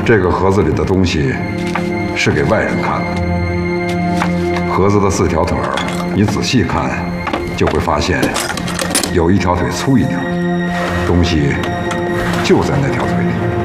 这个盒子里的东西是给外人看的。盒子的4条腿儿，你仔细看，就会发现有一条腿粗一点，东西就在那条腿里。